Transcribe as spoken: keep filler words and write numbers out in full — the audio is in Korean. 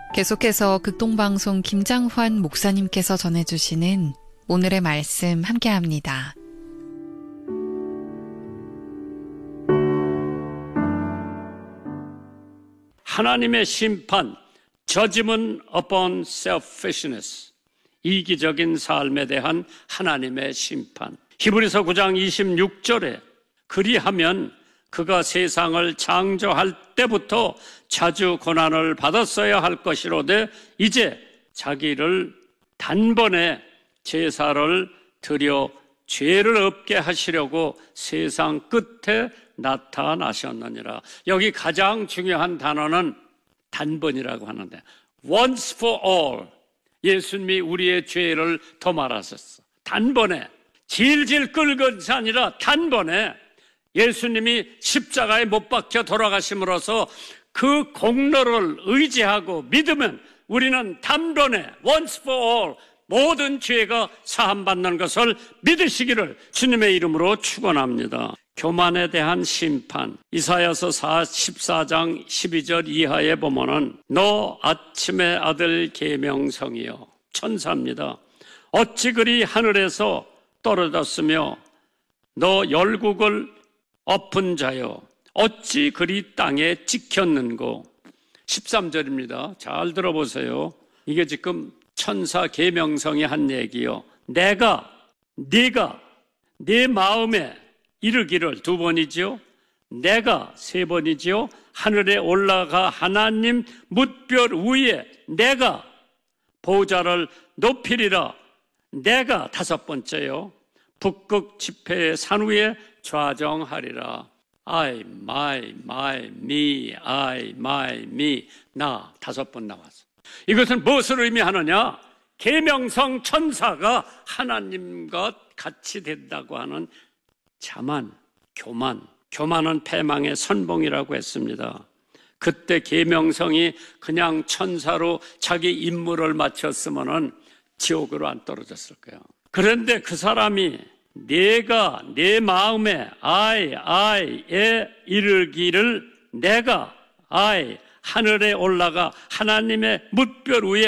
계속해서 극동방송 김장환 목사님께서 전해주시는 오늘의 말씀 함께합니다. 하나님의 심판, judgment upon selfishness, 이기적인 삶에 대한 하나님의 심판. 히브리서 구 장 이십육 절에 그리하면 그가 세상을 창조할 때부터 자주 고난을 받았어야 할 것이로되 이제 자기를 단번에 제사를 드려 죄를 없게 하시려고 세상 끝에 나타나셨느니라. 여기 가장 중요한 단어는 단번이라고 하는데, once for all, 예수님이 우리의 죄를 더 말하셨어. 단번에, 질질 끌건이 아니라 단번에 예수님이 십자가에 못 박혀 돌아가심으로써 그 공로를 의지하고 믿으면 우리는 단번에 once for all 모든 죄가 사함받는 것을 믿으시기를 주님의 이름으로 축원합니다. 교만에 대한 심판, 이사야서 사십사 장 십이 절 이하에 보면은 너 아침의 아들 계명성이여, 천사입니다. 어찌 그리 하늘에서 떨어졌으며 너 열국을 엎은 자여 어찌 그리 땅에 찍혔는고. 십삼 절입니다. 잘 들어보세요. 이게 지금 천사 계명성이 한 얘기요. 내가, 네가 내 마음에 이르기를 두 번이지요. 내가 세 번이지요. 하늘에 올라가 하나님 뭇별 위에 내가 보좌를 높이리라. 내가 다섯 번째요. 북극 지폐의 산 위에 좌정하리라. I, my, my, me, I, my, me. 나 다섯 번 나왔어. 이것은 무엇을 의미하느냐? 계명성 천사가 하나님과 같이 된다고 하는 자만, 교만. 교만은 패망의 선봉이라고 했습니다. 그때 계명성이 그냥 천사로 자기 임무를 마쳤으면은 지옥으로 안 떨어졌을 거예요. 그런데 그 사람이 내가 내 마음에 I, I에 이르기를 내가 I 하늘에 올라가 하나님의 뭇별 위에